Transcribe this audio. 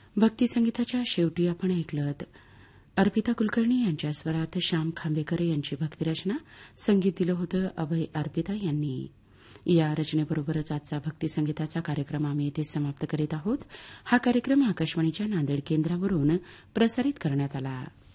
भक्तिसंगीताच्या शेवटी आपण ऐकलत अर्पिता कुलकर्णी यांच्या स्वरात श्याम खांबेकर यांची भक्तिरचना. संगीत दिलं होतं अभय अर्पिता यांनी. या रचनेबरोबरच आजचा भक्तिसंगीताचा कार्यक्रम आम्ही इथे समाप्त करीत आहोत. हा कार्यक्रम आकाशवाणीच्या नांदेड केंद्रावरून प्रसारित करण्यात आला.